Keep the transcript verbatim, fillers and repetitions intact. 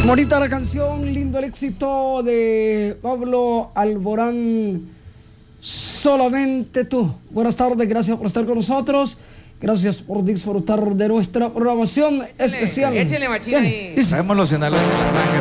Bonita la canción, lindo el éxito de Pablo Alborán, Solamente tú. Buenas tardes, gracias por estar con nosotros. Gracias por disfrutar de nuestra programación échale, especial. Échale machina ahí. Traemos los sinaloenses en la sangre.